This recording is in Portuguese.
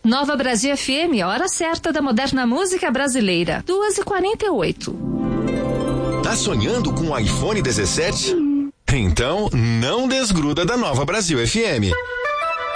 Nova Brasil FM, a hora certa da moderna música brasileira. 2h48. Tá sonhando com o iPhone 17? Então, não desgruda da Nova Brasil FM.